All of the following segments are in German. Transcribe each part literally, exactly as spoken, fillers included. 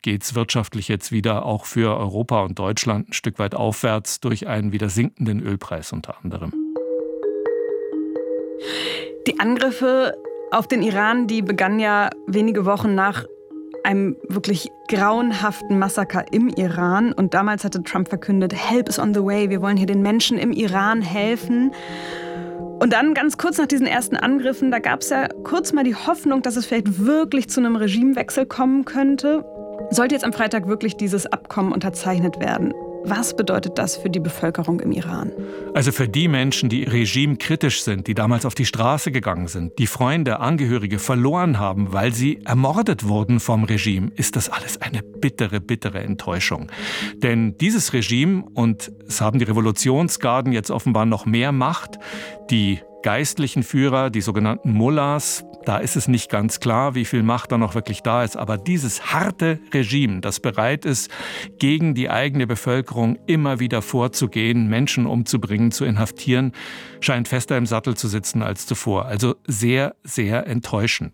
geht es wirtschaftlich jetzt wieder auch für Europa und Deutschland ein Stück weit aufwärts durch einen wieder sinkenden Ölpreis unter anderem. Die Angriffe auf den Iran, die begannen ja wenige Wochen nach einem wirklich grauenhaften Massaker im Iran. Und damals hatte Trump verkündet, Help is on the way, wir wollen hier den Menschen im Iran helfen. Und dann ganz kurz nach diesen ersten Angriffen, da gab es ja kurz mal die Hoffnung, dass es vielleicht wirklich zu einem Regimewechsel kommen könnte. Sollte jetzt am Freitag wirklich dieses Abkommen unterzeichnet werden? Was bedeutet das für die Bevölkerung im Iran? Also für die Menschen, die regimekritisch sind, die damals auf die Straße gegangen sind, die Freunde, Angehörige verloren haben, weil sie ermordet wurden vom Regime, ist das alles eine bittere, bittere Enttäuschung. Denn dieses Regime, und es haben die Revolutionsgarden jetzt offenbar noch mehr Macht, die geistlichen Führer, die sogenannten Mullahs, da ist es nicht ganz klar, wie viel Macht da noch wirklich da ist. Aber dieses harte Regime, das bereit ist, gegen die eigene Bevölkerung immer wieder vorzugehen, Menschen umzubringen, zu inhaftieren, scheint fester im Sattel zu sitzen als zuvor. Also sehr, sehr enttäuschend.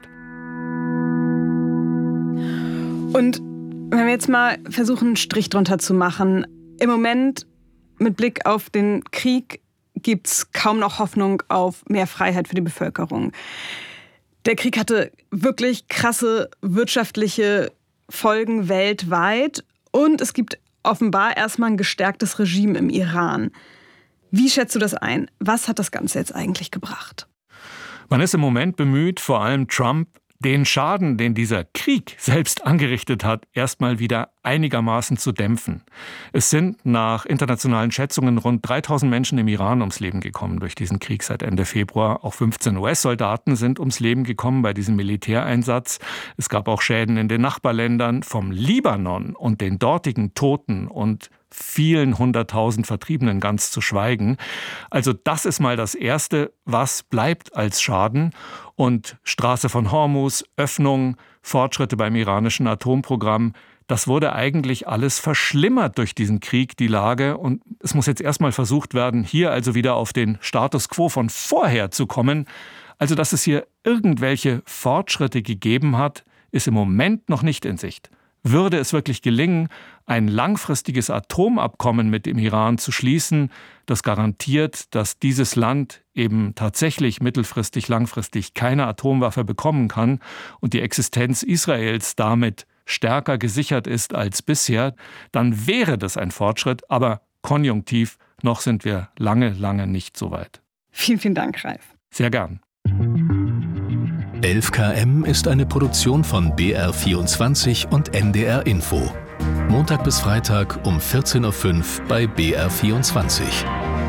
Und wenn wir jetzt mal versuchen, einen Strich drunter zu machen, im Moment mit Blick auf den Krieg gibt es kaum noch Hoffnung auf mehr Freiheit für die Bevölkerung. Der Krieg hatte wirklich krasse wirtschaftliche Folgen weltweit und es gibt offenbar erstmal ein gestärktes Regime im Iran. Wie schätzt du das ein? Was hat das Ganze jetzt eigentlich gebracht? Man ist im Moment bemüht, vor allem Trump, den Schaden, den dieser Krieg selbst angerichtet hat, erstmal wieder einigermaßen zu dämpfen. Es sind nach internationalen Schätzungen rund dreitausend Menschen im Iran ums Leben gekommen durch diesen Krieg seit Ende Februar. Auch fünfzehn U S-Soldaten sind ums Leben gekommen bei diesem Militäreinsatz. Es gab auch Schäden in den Nachbarländern. Vom Libanon und den dortigen Toten und vielen hunderttausend Vertriebenen ganz zu schweigen. Also das ist mal das Erste, was bleibt als Schaden. Und Straße von Hormuz, Öffnung, Fortschritte beim iranischen Atomprogramm, das wurde eigentlich alles verschlimmert durch diesen Krieg, die Lage. Und es muss jetzt erstmal versucht werden, hier also wieder auf den Status quo von vorher zu kommen. Also dass es hier irgendwelche Fortschritte gegeben hat, ist im Moment noch nicht in Sicht. Würde es wirklich gelingen, ein langfristiges Atomabkommen mit dem Iran zu schließen, das garantiert, dass dieses Land eben tatsächlich mittelfristig, langfristig keine Atomwaffe bekommen kann und die Existenz Israels damit stärker gesichert ist als bisher, dann wäre das ein Fortschritt, aber konjunktiv noch sind wir lange, lange nicht so weit. Vielen, vielen Dank, Ralf. Sehr gern. elf K M ist eine Produktion von B R vierundzwanzig und N D R Info. Montag bis Freitag um vierzehn Uhr fünf bei B R vierundzwanzig.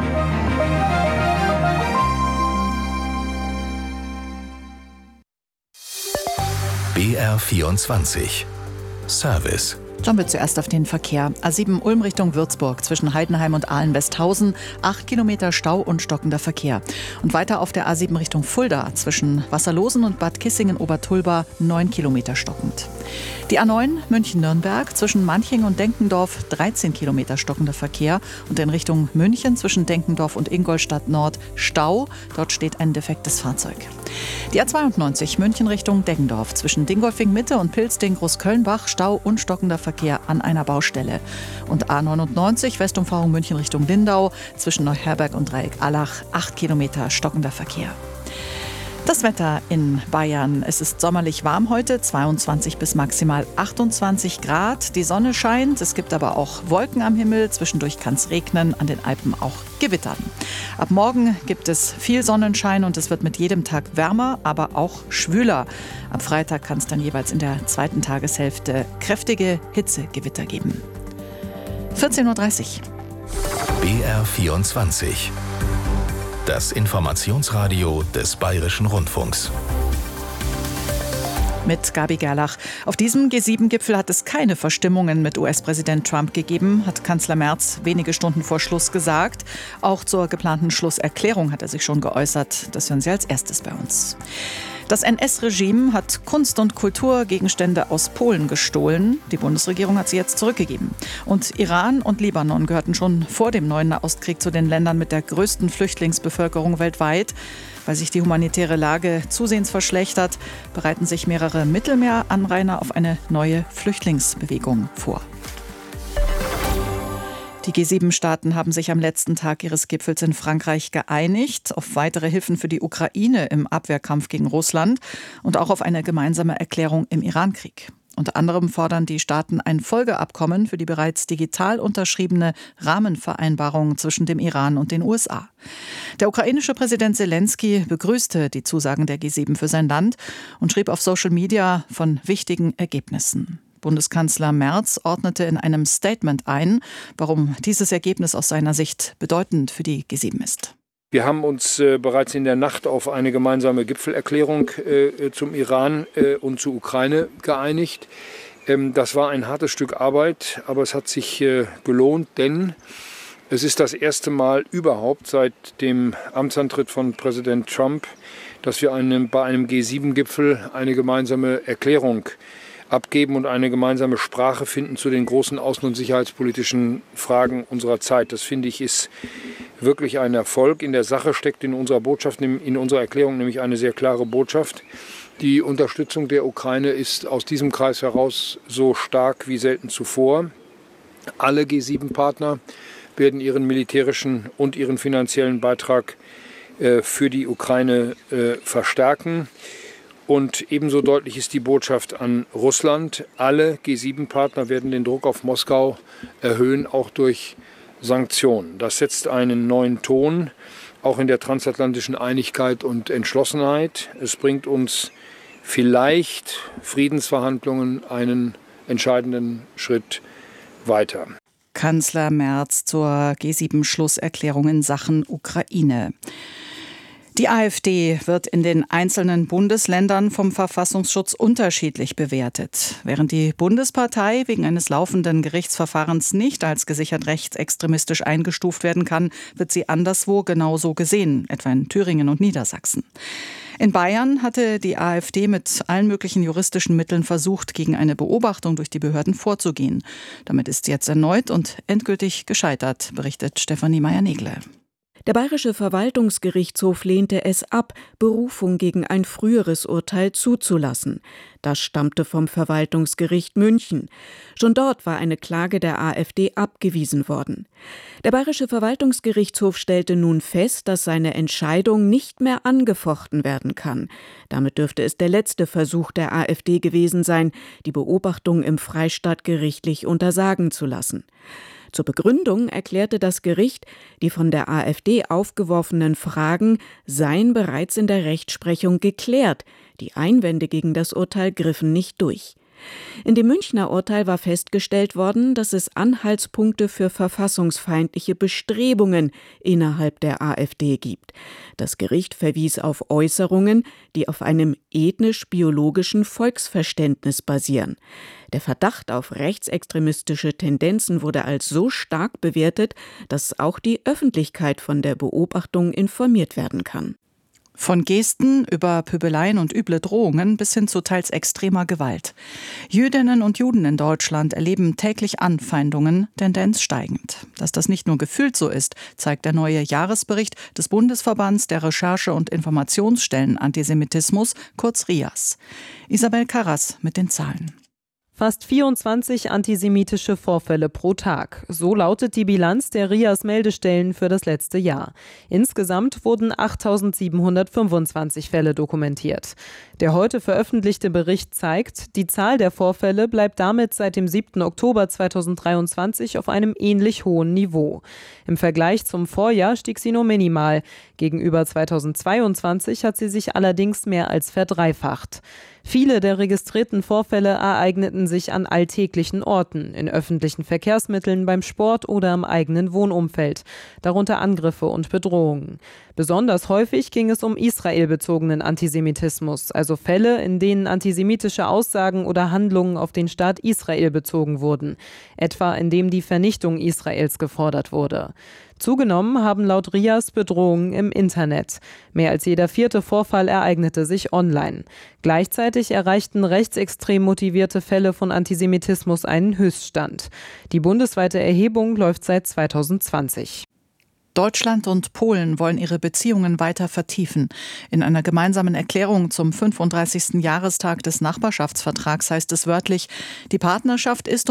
B R vierundzwanzig. Service. Schauen wir zuerst auf den Verkehr. A sieben Ulm Richtung Würzburg zwischen Heidenheim und Ahlen-Westhausen. acht Kilometer Stau und stockender Verkehr. Und weiter auf der A sieben Richtung Fulda zwischen Wasserlosen und Bad Kissingen-Obertulba. neun Kilometer stockend. Die A neun München-Nürnberg zwischen Manching und Denkendorf. dreizehn Kilometer stockender Verkehr. Und in Richtung München zwischen Denkendorf und Ingolstadt Nord Stau. Dort steht ein defektes Fahrzeug. Die A zweiundneunzig München Richtung Deggendorf zwischen Dingolfing Mitte und Pilzding-Großkölnbach. Stau und stockender Verkehr an einer Baustelle. Und A neunundneunzig Westumfahrung München Richtung Lindau zwischen Neuherberg und Dreieck-Allach. acht Kilometer stockender Verkehr. Das Wetter in Bayern. Es ist sommerlich warm heute, zweiundzwanzig bis maximal achtundzwanzig Grad. Die Sonne scheint, es gibt aber auch Wolken am Himmel. Zwischendurch kann es regnen, an den Alpen auch gewittern. Ab morgen gibt es viel Sonnenschein und es wird mit jedem Tag wärmer, aber auch schwüler. Am Freitag kann es dann jeweils in der zweiten Tageshälfte kräftige Hitzegewitter geben. vierzehn Uhr dreißig. B R vierundzwanzig. Das Informationsradio des Bayerischen Rundfunks. Mit Gabi Gerlach. Auf diesem G sieben Gipfel hat es keine Verstimmungen mit U S-Präsident Trump gegeben, hat Kanzler Merz wenige Stunden vor Schluss gesagt. Auch zur geplanten Schlusserklärung hat er sich schon geäußert. Das hören Sie als erstes bei uns. Das N S-Regime hat Kunst- und Kulturgegenstände aus Polen gestohlen. Die Bundesregierung hat sie jetzt zurückgegeben. Und Iran und Libanon gehörten schon vor dem neuen Nahostkrieg zu den Ländern mit der größten Flüchtlingsbevölkerung weltweit. Weil sich die humanitäre Lage zusehends verschlechtert, bereiten sich mehrere Mittelmeeranrainer auf eine neue Flüchtlingsbewegung vor. Die G sieben Staaten haben sich am letzten Tag ihres Gipfels in Frankreich geeinigt auf weitere Hilfen für die Ukraine im Abwehrkampf gegen Russland und auch auf eine gemeinsame Erklärung im Irankrieg. Unter anderem fordern die Staaten ein Folgeabkommen für die bereits digital unterschriebene Rahmenvereinbarung zwischen dem Iran und den U S A. Der ukrainische Präsident Selenskyj begrüßte die Zusagen der G sieben für sein Land und schrieb auf Social Media von wichtigen Ergebnissen. Bundeskanzler Merz ordnete in einem Statement ein, warum dieses Ergebnis aus seiner Sicht bedeutend für die G sieben ist. Wir haben uns äh, bereits in der Nacht auf eine gemeinsame Gipfelerklärung äh, zum Iran äh, und zur Ukraine geeinigt. Ähm, das war ein hartes Stück Arbeit, aber es hat sich äh, gelohnt, denn es ist das erste Mal überhaupt seit dem Amtsantritt von Präsident Trump, dass wir einem, bei einem G sieben Gipfel eine gemeinsame Erklärung abgeben und eine gemeinsame Sprache finden zu den großen außen- und sicherheitspolitischen Fragen unserer Zeit. Das finde ich ist wirklich ein Erfolg. In der Sache steckt in unserer Botschaft, in unserer Erklärung nämlich eine sehr klare Botschaft. Die Unterstützung der Ukraine ist aus diesem Kreis heraus so stark wie selten zuvor. Alle G sieben Partner werden ihren militärischen und ihren finanziellen Beitrag äh, für die Ukraine äh, verstärken. Und ebenso deutlich ist die Botschaft an Russland. Alle G sieben Partner werden den Druck auf Moskau erhöhen, auch durch Sanktionen. Das setzt einen neuen Ton, auch in der transatlantischen Einigkeit und Entschlossenheit. Es bringt uns vielleicht Friedensverhandlungen einen entscheidenden Schritt weiter. Kanzler Merz zur G sieben Schlusserklärung in Sachen Ukraine. Die AfD wird in den einzelnen Bundesländern vom Verfassungsschutz unterschiedlich bewertet. Während die Bundespartei wegen eines laufenden Gerichtsverfahrens nicht als gesichert rechtsextremistisch eingestuft werden kann, wird sie anderswo genauso gesehen, etwa in Thüringen und Niedersachsen. In Bayern hatte die AfD mit allen möglichen juristischen Mitteln versucht, gegen eine Beobachtung durch die Behörden vorzugehen. Damit ist sie jetzt erneut und endgültig gescheitert, berichtet Stefanie Meyer-Negle. Der Bayerische Verwaltungsgerichtshof lehnte es ab, Berufung gegen ein früheres Urteil zuzulassen. Das stammte vom Verwaltungsgericht München. Schon dort war eine Klage der AfD abgewiesen worden. Der Bayerische Verwaltungsgerichtshof stellte nun fest, dass seine Entscheidung nicht mehr angefochten werden kann. Damit dürfte es der letzte Versuch der AfD gewesen sein, die Beobachtung im Freistaat gerichtlich untersagen zu lassen. Zur Begründung erklärte das Gericht, die von der AfD aufgeworfenen Fragen seien bereits in der Rechtsprechung geklärt. Die Einwände gegen das Urteil griffen nicht durch. In dem Münchner Urteil war festgestellt worden, dass es Anhaltspunkte für verfassungsfeindliche Bestrebungen innerhalb der AfD gibt. Das Gericht verwies auf Äußerungen, die auf einem ethnisch-biologischen Volksverständnis basieren. Der Verdacht auf rechtsextremistische Tendenzen wurde als so stark bewertet, dass auch die Öffentlichkeit von der Beobachtung informiert werden kann. Von Gesten über Pöbeleien und üble Drohungen bis hin zu teils extremer Gewalt. Jüdinnen und Juden in Deutschland erleben täglich Anfeindungen, Tendenz steigend. Dass das nicht nur gefühlt so ist, zeigt der neue Jahresbericht des Bundesverbands der Recherche- und Informationsstellen Antisemitismus, kurz RIAS. Isabel Karras mit den Zahlen. Fast vierundzwanzig antisemitische Vorfälle pro Tag. So lautet die Bilanz der RIAS-Meldestellen für das letzte Jahr. Insgesamt wurden achttausendsiebenhundertfünfundzwanzig Fälle dokumentiert. Der heute veröffentlichte Bericht zeigt, die Zahl der Vorfälle bleibt damit seit dem siebten Oktober zweitausenddreiundzwanzig auf einem ähnlich hohen Niveau. Im Vergleich zum Vorjahr stieg sie nur minimal. Gegenüber zweitausendzweiundzwanzig hat sie sich allerdings mehr als verdreifacht. Viele der registrierten Vorfälle ereigneten sich an alltäglichen Orten, in öffentlichen Verkehrsmitteln, beim Sport oder im eigenen Wohnumfeld, darunter Angriffe und Bedrohungen. Besonders häufig ging es um israelbezogenen Antisemitismus, also Fälle, in denen antisemitische Aussagen oder Handlungen auf den Staat Israel bezogen wurden, etwa indem die Vernichtung Israels gefordert wurde. Zugenommen haben laut R I A S Bedrohungen im Internet. Mehr als jeder vierte Vorfall ereignete sich online. Gleichzeitig erreichten rechtsextrem motivierte Fälle von Antisemitismus einen Höchststand. Die bundesweite Erhebung läuft seit zweitausendzwanzig. Deutschland und Polen wollen ihre Beziehungen weiter vertiefen. In einer gemeinsamen Erklärung zum fünfunddreißigsten Jahrestag des Nachbarschaftsvertrags heißt es wörtlich, die Partnerschaft ist